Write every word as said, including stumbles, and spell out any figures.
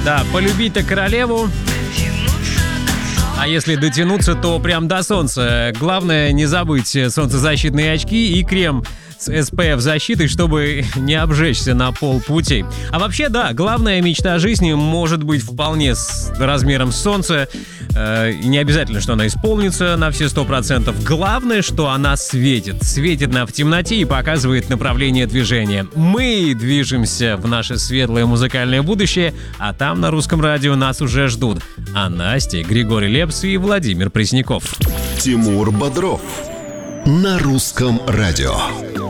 Да, полюбить-то королеву. А если дотянуться, то прям до солнца. Главное не забыть солнцезащитные очки и крем с эс пэ эф защитой, чтобы не обжечься на полпути. А вообще, да, главная мечта жизни может быть вполне с размером солнца. Э, не обязательно, что она исполнится на все сто процентов. Главное, что она светит. Светит нам в темноте и показывает направление движения. Мы движемся в наше светлое музыкальное будущее, а там на Русском радио нас уже ждут. А Настя, Григорий Лепс и Владимир Пресняков. Тимур Бодров на Русском радио.